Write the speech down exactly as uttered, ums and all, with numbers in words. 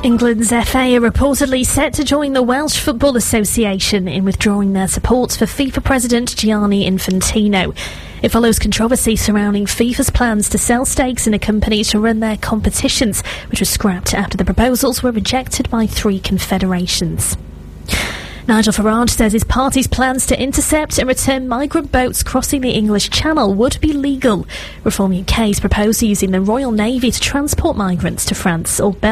England's F A are reportedly set to join the Welsh Football Association in withdrawing their support for FIFA President Gianni Infantino. It follows controversy surrounding FIFA's plans to sell stakes in a company to run their competitions, which was scrapped after the proposals were rejected by three confederations. Nigel Farage says his party's plans to intercept and return migrant boats crossing the English Channel would be legal. Reform U K's proposed using the Royal Navy to transport migrants to France or Belgium.